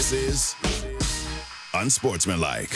This is Unsportsmanlike.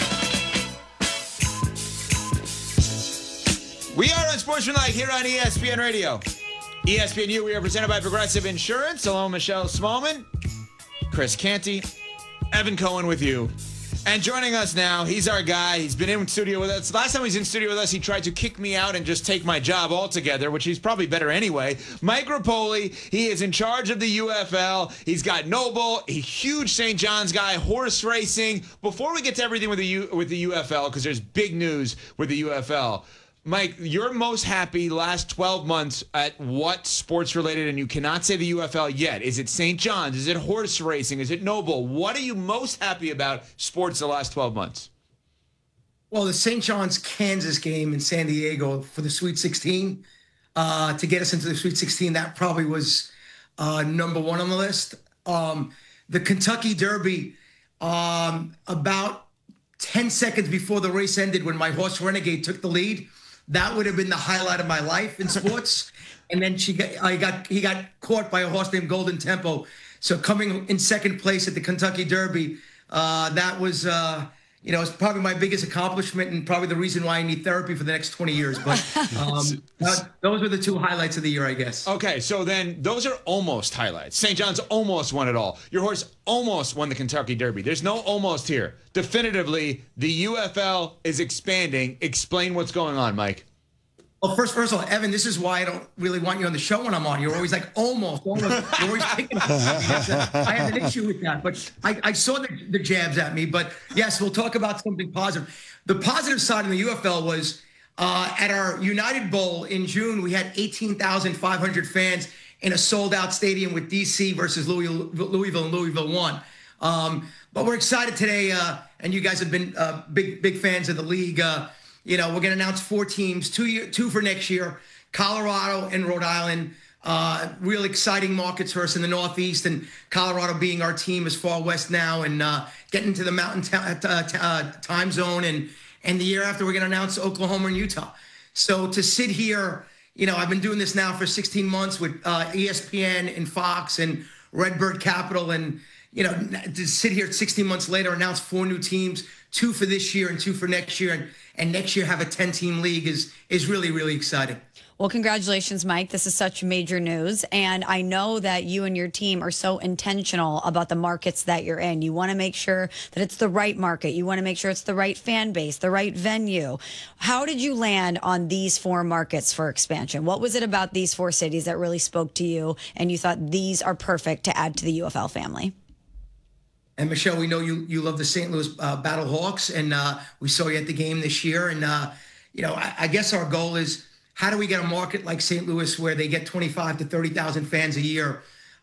We are Unsportsmanlike here on ESPN Radio. ESPNU, we are presented by Progressive Insurance. Hello, Michelle Smallman, Chris Canty, Evan Cohen with you. And joining us now, he's our guy. He's been in studio with us. Last time he was in studio with us, he tried to kick me out and just take my job altogether, which he's probably better anyway. Mike Repole, he is in charge of the UFL. He's got Noble, a huge St. John's guy, horse racing. Before we get to everything with the UFL, because there's big news with the UFL, Mike, you're most happy last 12 months at what sports related, and you cannot say the UFL yet. Is it St. John's? Is it horse racing? Is it Noble? What are you most happy about sports the last 12 months? Well, the St. John's Kansas game in San Diego for the Sweet 16, to get us into the Sweet 16, that probably was number one on the list. The Kentucky Derby, about 10 seconds before the race ended when my horse Renegade took the lead, that would have been the highlight of my life in sports. And then he got caught by a horse named Golden Tempo. So coming in second place at the Kentucky Derby, that was, it's probably my biggest accomplishment and probably the reason why I need therapy for the next 20 years. But those were the two highlights of the year, I guess. Okay, so then those are almost highlights. St. John's almost won it all. Your horse almost won the Kentucky Derby. There's no almost here. Definitively, the UFL is expanding. Explain what's going on, Mike. Well, first of all, Evan, this is why I don't really want you on the show when I'm on. You're always like, almost. You're always picking up. I have an issue with that. But I saw the jabs at me. But, yes, we'll talk about something positive. The positive side in the UFL was at our United Bowl in June, we had 18,500 fans in a sold-out stadium with D.C. versus Louisville, and Louisville won. But we're excited today, and you guys have been big fans of the league. We're going to announce 4 teams, two for next year, Colorado and Rhode Island. Real exciting markets for us in the Northeast, and Colorado being our team as far west now, and getting to the mountain time zone. And the year after, we're going to announce Oklahoma and Utah. So to sit here, I've been doing this now for 16 months with ESPN and Fox and Redbird Capital, and to sit here 16 months later, announce 4 new teams, 2 for this year and 2 for next year, and next year have a 10-team league is really, really exciting. Well, congratulations, Mike. This is such major news. And I know that you and your team are so intentional about the markets that you're in. You want to make sure that it's the right market. You want to make sure it's the right fan base, the right venue. How did you land on these 4 markets for expansion? What was it about these 4 cities that really spoke to you and you thought these are perfect to add to the UFL family? And Michelle, we know you love the St. Louis Battle Hawks, and we saw you at the game this year. And, I guess our goal is, how do we get a market like St. Louis where they get 25 to 30,000 fans a year?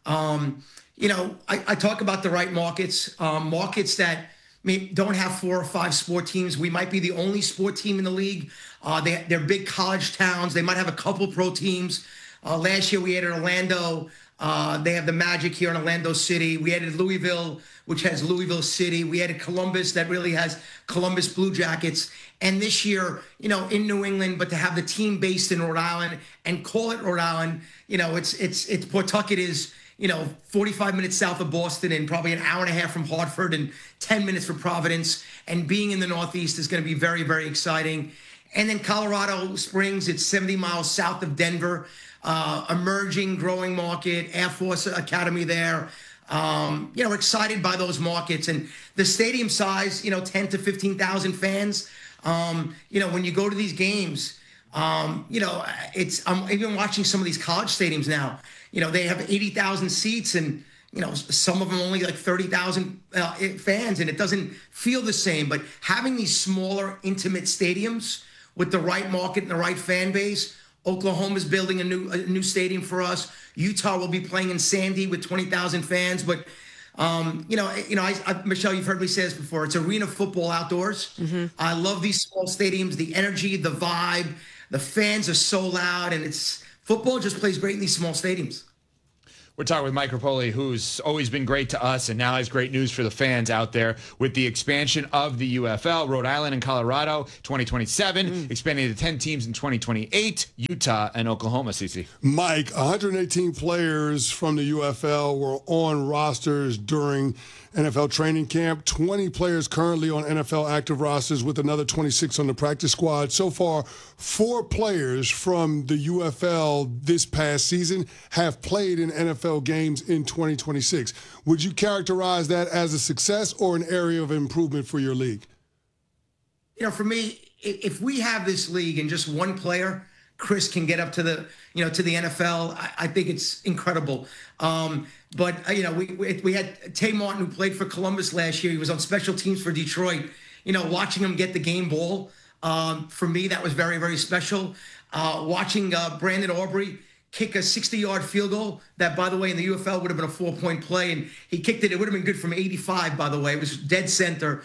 I talk about the right markets, markets that don't have 4 or 5 sport teams. We might be the only sport team in the league. They're big college towns. They might have a couple pro teams. Last year we added Orlando. They have the Magic here in Orlando City. We added Louisville, which has Louisville City. We added Columbus, that really has Columbus Blue Jackets. And this year, in New England, but to have the team based in Rhode Island and call it Rhode Island, it's Pawtucket is, 45 minutes south of Boston and probably an hour and a half from Hartford and 10 minutes from Providence. And being in the Northeast is going to be very, very exciting. And then Colorado Springs, it's 70 miles south of Denver. Emerging, growing market, Air Force Academy there. We're excited by those markets and the stadium size, 10 to 15,000 fans. When you go to these games, I'm even watching some of these college stadiums now. They have 80,000 seats and, some of them only like 30,000 fans, and it doesn't feel the same. But having these smaller, intimate stadiums with the right market and the right fan base. Oklahoma's building a new stadium for us. Utah will be playing in Sandy with 20,000 fans. But, Michelle, you've heard me say this before. It's arena football outdoors. Mm-hmm. I love these small stadiums, the energy, the vibe. The fans are so loud, and football just plays great in these small stadiums. We're talking with Mike Rapoli, who's always been great to us and now has great news for the fans out there with the expansion of the UFL. Rhode Island and Colorado, 2027, expanding to 10 teams in 2028, Utah and Oklahoma, CC. Mike, 118 players from the UFL were on rosters during NFL training camp. 20 players currently on NFL active rosters with another 26 on the practice squad. So far, 4 players from the UFL this past season have played in NFL games in 2026. Would you characterize that as a success or an area of improvement for your league? You know, for me, if we have this league and just one player, Chris, can get up to the, to the NFL, I think it's incredible. But we had Tay Martin, who played for Columbus last year. He was on special teams for Detroit. Watching him get the game ball, for me, that was very, very special. Watching Brandon Aubrey kick a 60-yard field goal that, by the way, in the UFL would have been a 4-point play, and he kicked it. It would have been good from 85, by the way. It was dead center.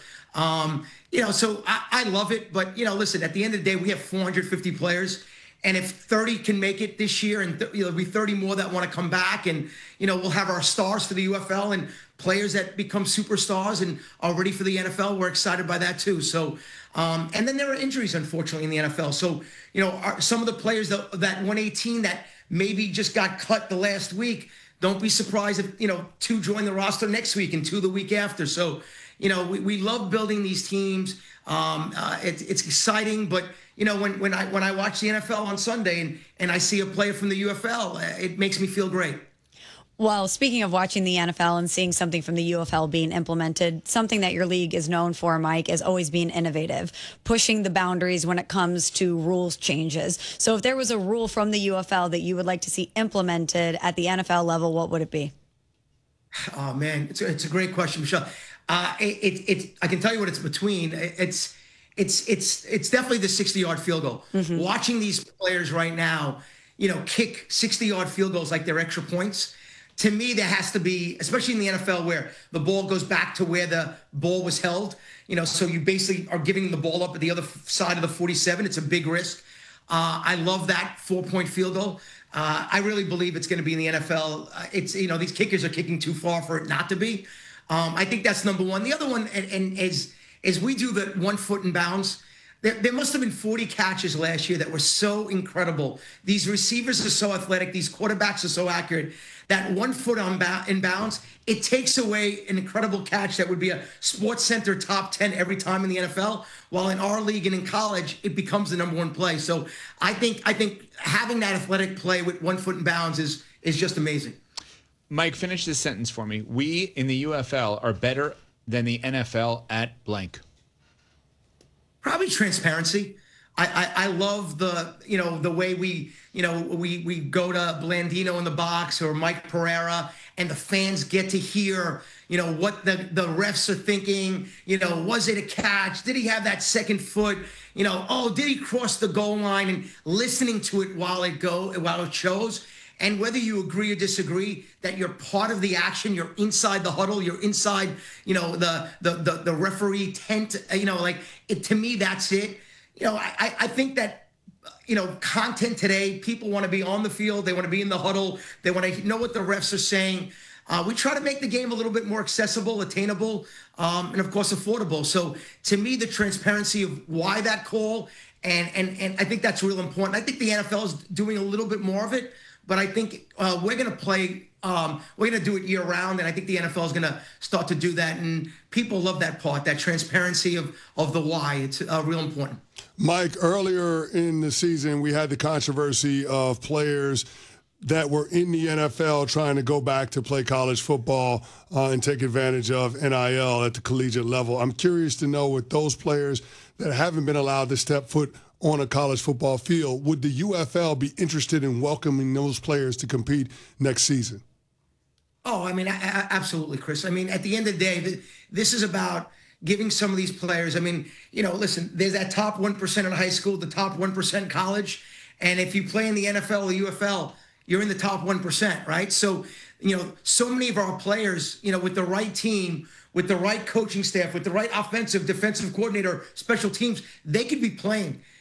So I love it. But, listen, at the end of the day, we have 450 players. And if 30 can make it this year, and there'll be 30 more that want to come back, and we'll have our stars for the UFL and players that become superstars and are ready for the NFL. We're excited by that too. So, and then there are injuries, unfortunately, in the NFL. So, some of the players that 118 that maybe just got cut the last week, don't be surprised if 2 join the roster next week and 2 the week after. So, we love building these teams. It's exciting, but when I watch the NFL on Sunday and I see a player from the UFL, it makes me feel great. Well, speaking of watching the NFL and seeing something from the UFL being implemented, something that your league is known for, Mike, is always being innovative, pushing the boundaries when it comes to rules changes. So if there was a rule from the UFL that you would like to see implemented at the NFL level, what would it be? Oh, man, it's a great question, Michelle. I can tell you what it's between. It's definitely the 60-yard field goal. Mm-hmm. Watching these players right now, kick 60-yard field goals like they're extra points. To me, there has to be, especially in the NFL, where the ball goes back to where the ball was held. So you basically are giving the ball up at the other side of the 47. It's a big risk. I love that 4-point field goal. I really believe it's going to be in the NFL. It's these kickers are kicking too far for it not to be. I think that's number one. The other one, and as we do the 1 foot in bounds, there must have been 40 catches last year that were so incredible. These receivers are so athletic. These quarterbacks are so accurate. That 1 foot in bounds, it takes away an incredible catch that would be a Sports Center top 10 every time in the NFL. While in our league and in college, it becomes the number 1 play. So I think having that athletic play with 1 foot in bounds is just amazing. Mike, finish this sentence for me. We in the UFL are better than the NFL at blank. Probably transparency. I love the way we go to Blandino in the box or Mike Pereira, and the fans get to hear what the refs are thinking. Was it a catch? Did he have that second foot? Did he cross the goal line? And listening to it while it shows. And whether you agree or disagree, that you're part of the action, you're inside the huddle, you're inside, the referee tent, to me, that's it. I think that, content today, people want to be on the field. They want to be in the huddle. They want to know what the refs are saying. We try to make the game a little bit more accessible, attainable, and of course, affordable. So to me, the transparency of why that call, and I think that's real important. I think the NFL is doing a little bit more of it. But I think we're going to play, we're going to do it year round. And I think the NFL is going to start to do that. And people love that part, that transparency of the why. It's real important. Mike, earlier in the season, we had the controversy of players that were in the NFL trying to go back to play college football and take advantage of NIL at the collegiate level. I'm curious to know, with those players that haven't been allowed to step foot on a college football field, would the UFL be interested in welcoming those players to compete next season? Oh, I mean, absolutely, Chris. I mean, at the end of the day, this is about giving some of these players, listen, there's that top 1% in high school, the top 1% in college. And if you play in the NFL or UFL, you're in the top 1%, right? So, so many of our players, with the right team, with the right coaching staff, with the right offensive, defensive coordinator, special teams, they could be playing.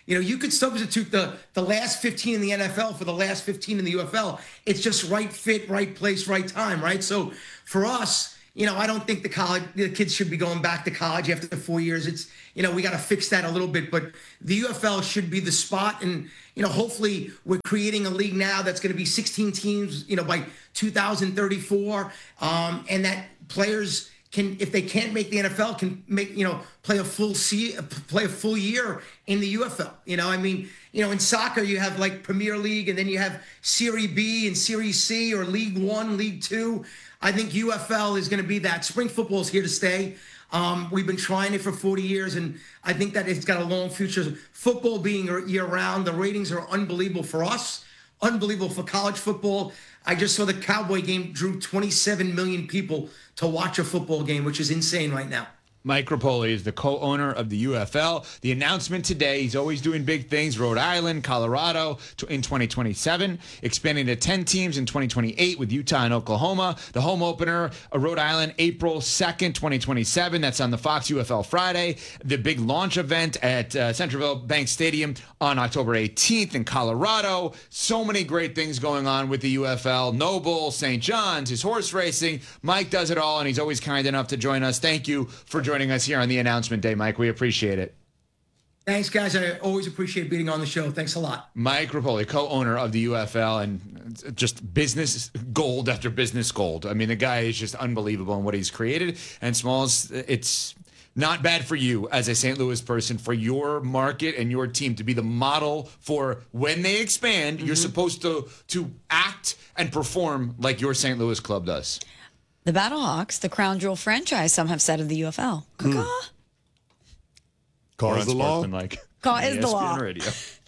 You could substitute the last 15 in the NFL for the last 15 in the UFL. It's just right fit, right place, right time, right? So for us, I don't think the kids should be going back to college after the 4 years. It's, we got to fix that a little bit, but the UFL should be the spot. And, hopefully we're creating a league now that's going to be 16 teams, by 2034. And that players can, if they can't make the NFL, can make, play a full year in the UFL. In soccer, you have like Premier League, and then you have Serie B and Serie C, or League One, League Two. I think UFL is going to be that. Spring football is here to stay. We've been trying it for 40 years, and I think that it's got a long future. Football being year-round, the ratings are unbelievable for us, unbelievable for college football. I just saw the Cowboy game drew 27 million people to watch a football game, which is insane right now. Mike Rapoli is the co-owner of the UFL. The announcement today, he's always doing big things. Rhode Island, Colorado in 2027, expanding to 10 teams in 2028 with Utah and Oklahoma. The home opener, Rhode Island, April 2nd, 2027. That's on the Fox UFL Friday. The big launch event at Centerville Bank Stadium on October 18th in Colorado. So many great things going on with the UFL. Noble, St. John's, his horse racing. Mike does it all, and he's always kind enough to join us. Thank you for joining us here on the announcement day, Mike. We appreciate it. Thanks, guys. I always appreciate being on the show. Thanks a lot. Mike Rapoli, co-owner of the UFL, and just business gold after business gold. I mean, the guy is just unbelievable in what he's created. And Smalls, it's not bad for you as a St. Louis person, for your market and your team to be the model for when they expand. You're supposed to act and perform like your St. Louis club does. The Battlehawks, the crown jewel franchise, some have said, of the UFL. Call is the law. Call is the law. Radio.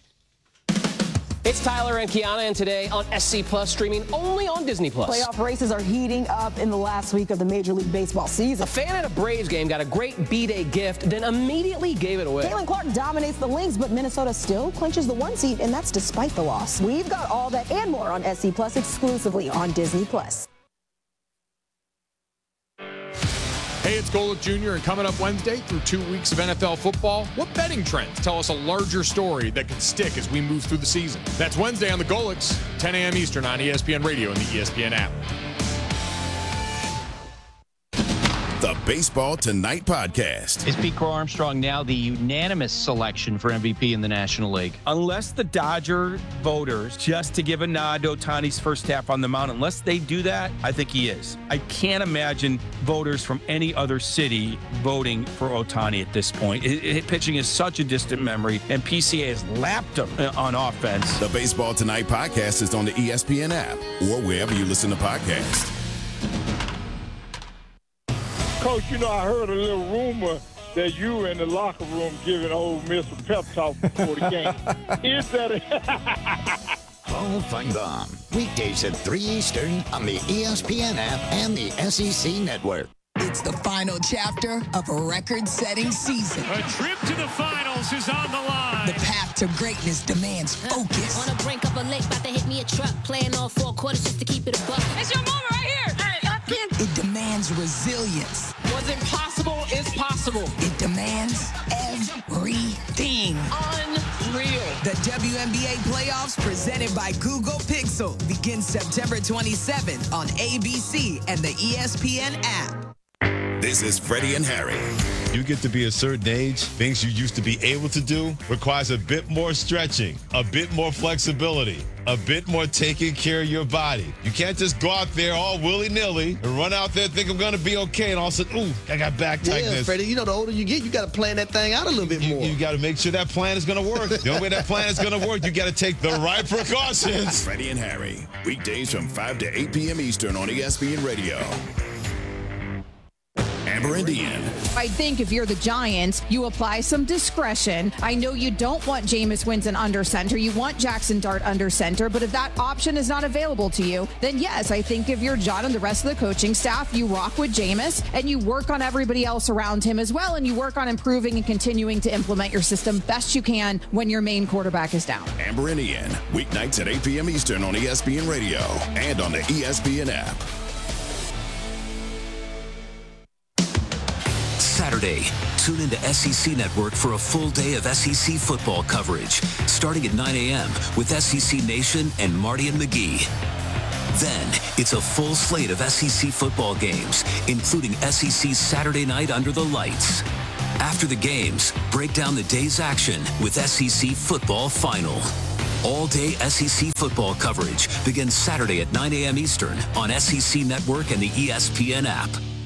It's Tyler and Kiana, and today on SC Plus, streaming only on Disney Plus. Playoff races are heating up in the last week of the Major League Baseball season. A fan at a Braves game got a great B-Day gift, then immediately gave it away. Caitlin Clark dominates the Lynx, but Minnesota still clinches the 1 seed, and that's despite the loss. We've got all that and more on SC Plus exclusively on Disney Plus. Hey, it's Golic Jr., and coming up Wednesday through 2 weeks of NFL football, what betting trends tell us a larger story that can stick as we move through the season? That's Wednesday on the Golics, 10 a.m. Eastern on ESPN Radio and the ESPN app. The Baseball Tonight podcast. Is Pete Crow Armstrong now the unanimous selection for MVP in the National League? Unless the Dodger voters, just to give a nod to Ohtani's first half on the mound, unless they do that, I think he is. I can't imagine voters from any other city voting for Ohtani at this point. Pitching is such a distant memory, and PCA has lapped him on offense. The Baseball Tonight podcast is on the ESPN app or wherever you listen to podcasts. Coach, I heard a little rumor that you were in the locker room giving Ole Miss a pep talk before the game. Is that it? Hall Fight Bomb. Weekdays at 3 Eastern on the ESPN app and the SEC network. It's the final chapter of a record-setting season. A trip to the finals is on the line. The path to greatness demands focus. On the brink of a lake, about to hit me a truck. Playing all 4 quarters just to keep it a buck. It's your moment right here. It demands resilience. What's impossible is possible. It demands everything. Unreal. The WNBA playoffs presented by Google Pixel begins September 27th on ABC and the ESPN app. This is Freddie and Harry. You get to be a certain age, things you used to be able to do requires a bit more stretching, a bit more flexibility, a bit more taking care of your body. You can't just go out there all willy-nilly and run out there and think I'm going to be okay, and all of a sudden, ooh, I got back tightness. Yeah, Freddie, the older you get, you got to plan that thing out a little bit more. You got to make sure that plan is going to work. The only way that plan is going to work, you got to take the right precautions. Freddie and Harry, weekdays from 5 to 8 p.m. Eastern on ESPN Radio. Amber and Ian. I think if you're the Giants, you apply some discretion. I know you don't want Jameis Winston under center. You want Jackson Dart under center. But if that option is not available to you, then yes, I think if you're John and the rest of the coaching staff, you rock with Jameis and you work on everybody else around him as well. And you work on improving and continuing to implement your system best you can when your main quarterback is down. Amber and Ian, weeknights at 8 p.m. Eastern on ESPN Radio and on the ESPN app. Saturday. Tune into SEC Network for a full day of SEC football coverage, starting at 9 a.m. with SEC Nation and Marty and McGee. Then, it's a full slate of SEC football games, including SEC's Saturday night Under the Lights. After the games, break down the day's action with SEC Football Final. All-day SEC football coverage begins Saturday at 9 a.m. Eastern on SEC Network and the ESPN app.